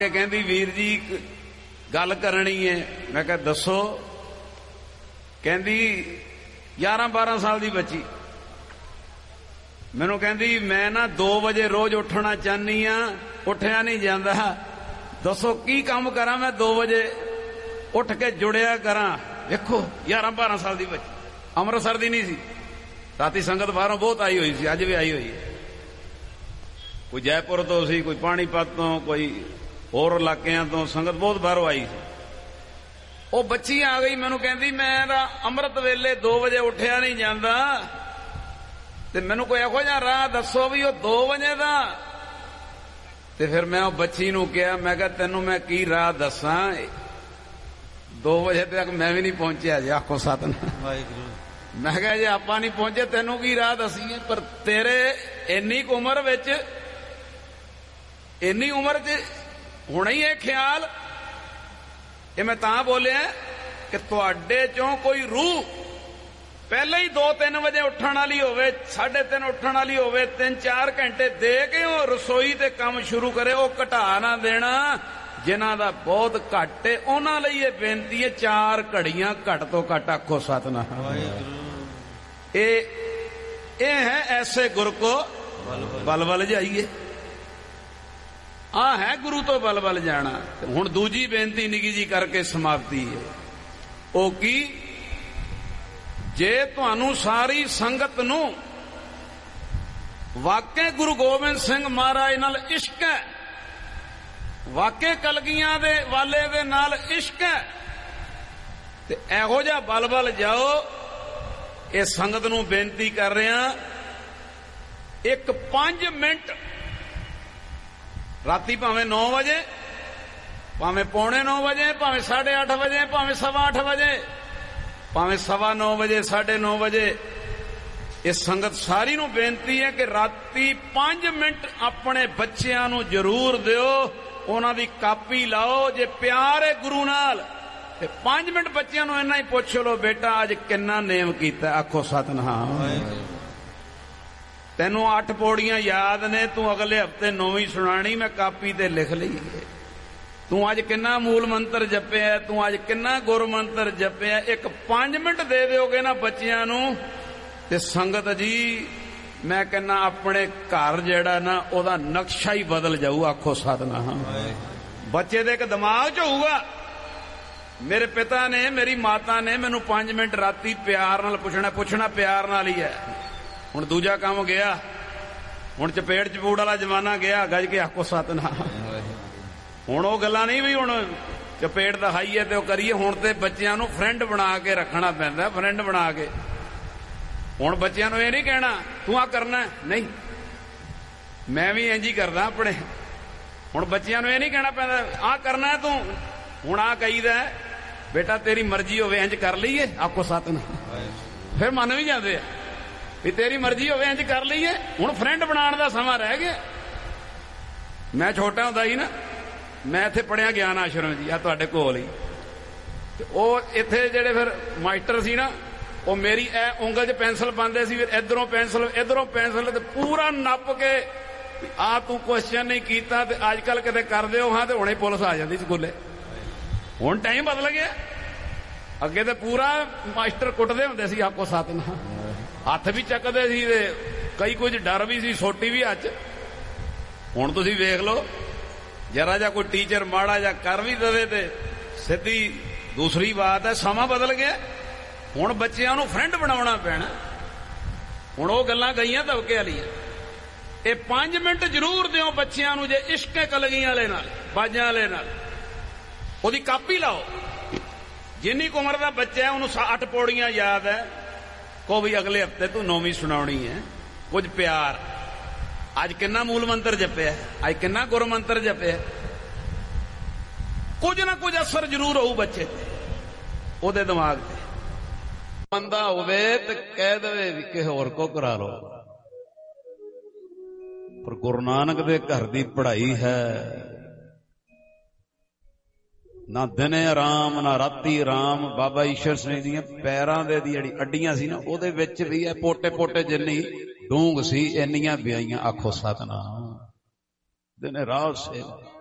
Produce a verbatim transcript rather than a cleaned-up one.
कहती वीर जी गल करनी है। मैं कहा दसो। कहती ग्यारह बारह साल की बच्ची मैनू कहती मैं ना दो बजे रोज उठना चाहनी हाँ, उठया नहीं जाता, दसो की काम करा मैं दो बजे उठ के जुड़िया करा। देखो ग्यारह बारह साल की बच्ची, अमृतसर की नहीं सी, राती संगत बाहरों बहुत आई हुई सी, अज भी आई हुई है। कोई जयपुर तो सी, कोई पानीपत तो, कोई होर इलाकों तो संगत बहुत बाहरों आई सी। वो बच्ची आ गई मैनू कहती मैं अमृत वेले दो बजे उठया नहीं जाता, ते मैनू कोई इहो जिहा राह दसो भी वो दो बजे का। ते फिर मैं वो बच्ची नू कहा, मैं कहा तेनू मैं की राह दसा, दो बजे तक मैं भी नहीं पहुंचा जी। आखो सतनाम वाहिगुरू। मैं कहा जे आपां नहीं पहुंचे तेनू की राह दसीए, पर तेरे इन्नी उम्र विच, इन्नी उम्र च हुणे ही ख्याल। ये मैं तां बोलिया कि तुहाडे चों कोई रूह पहले ही दो तीन बजे उठण वाली होवे, साढ़े तीन उठण वाली होवे, तीन चार घंटे दे के वो रसोई ते काम शुरू करे, वो घटा ना देना। जिन्हां दा बहुत घट है उन्हां लई ये बेनती है, चार घड़ियां घट तो घट। आखो सतनाम वाहिगुरू। ये ये है ऐसे गुरु को बल बल जाइए, आ है गुरु तो बल बल जाना। हुण दूजी बेनती निकी जी करके समाप्ति है, ओ की जे तुहानू सारी संगत नू वाकई गुरु गोबिंद सिंह महाराज नाल इश्क है, वाकई कलगियां दे वाले दे नाल इश्क है, ते इहो जिहा बल बल जाओ। ये संगत नू बेनती कर रहा, एक पांच मिनट राती भावें नौ बजे, भावें पौने नौ बजे, भावें साढ़े अठ बजे, भावें सवा अठ बजे, भावें सवा नौ बजे, साढ़े नौ बजे, इस संगत सारी नू बेनती है कि राती पांच मिनट अपने बच्चियां नू जरूर दिओ, उन्हां दी कापी लाओ। जे प्यार है गुरु नाल ते पांच मिनट बच्चियां नू इन्ना ही पुछ लो, बेटा अज किन्ना नेम कीता। आखो सतनाम। तेनू अठ पौड़ियां याद ने, तू अगले हफ्ते नौवीं सुनानी, मैं कापी ते लिख ली है। तू अज किन्ना मूल मंत्र जपिया, तू अज किन्ना गुर मंत्र जपिया। एक पांच मिनट दे दोगे ना बच्चियां नू ते संगत जी मैं कहना अपने घर जेड़ा ना ओदा नक्शा ही बदल जाऊ। आखो सतनाम। बच्चे दे एक दिमाग च होऊगा, मेरे पिता ने, मेरी माता ने मैनू पांच मिनट राती प्यार नाल पुछना, पुछना प्यार नाल ही है। हुण दूजा काम गया, हुण चपेड़ चपूड़ वाला जमाना गया, गज के आखो सतनाम। हुण वो गल्लां नहीं भी हुण चपेड़ दा हाई है ते वो करिए, हुण ते बच्चियां नू फ्रेंड बना के रखना पैंदा, फ्रेंड बना के। हुण बच्चियां नू ये नहीं कहना तू आ करना है, नहीं मैं भी इंज ही करदा अपने। हुण बच्चियां नू ये नहीं कहना पैंदा आ करना है तू, हुण आ कहीदा बेटा तेरी मर्जी होवे इंज कर लईए। आखो सतनाम। फिर मन भी जांदे आ भी तेरी मर्जी होवे इंज कर लईए। हुण फ्रेंड बनाने दा समा रह गया। मैं छोटा हुंदा ही ना, मैं इत्थे पढ़िया ज्ञान आश्रम जी, आ तुहाडे कोल ही, ते ओह इत्थे जेहड़े फिर मास्टर सी ना, ਉਹ मेरी ए उंगल च पेंसिल पाते सी, फिर इधरों पेंसिल इधरों पेंसिल, ते पूरा नप के आ तू क्वेश्चन नहीं कीता ते अजकल किते कर दिओ हाँ ते हुणे पुलिस आ जाती स्कूले। हुण टाइम बदल गया, अगे ते पूरा मास्टर कुटदे हुंदे सी। आखो सतनाम। हत्थ भी चकदे सी ते कई कुछ डर भी सी, सोटी भी हत्थ। हुण तुसीं वेख लो, जरा जा कोई टीचर माड़ा जा कर भी दवे ते सीधी दूसरी बात है, समा बदल गया। हुण बच्चियां नू फ्रेंड बनाउणा पैना। हुण ओह गल्लां गईयां दबके वालियां। ये पांच मिनट जरूर दिओ बच्चियां नू, जे इश्क कलगियां वाले नाल, बाजां वाले नाल, ओहदी कापी लाओ। जिन्नी उम्र दा बच्चा है उन्होंने अठ पौड़ियां याद है, को भी अगले हफ्ते तू नौवीं सुनाउणी है। कुछ प्यार, अज किन्ना मूल मंत्र जपिया, अज किन्ना गुर मंत्र जपिया। कुछ ना कुछ असर जरूर होऊ बच्चे ते, ओहदे दिमाग ते। बंदा होवे ते कह दे भी कि होर को करा लो, पर गुरु नानक दे घर दी पढ़ाई है, ना दिने आराम ना राती आराम। बाबा ईश्वर सिंह दियां पैरां दे दी जिहड़ी अड्डियां सी ना, ओहदे विच भी है पोटे पोटे जिन्नी डूंग सी, इन्नियां ब्याईयां। आखो सतनाम। दिने रात से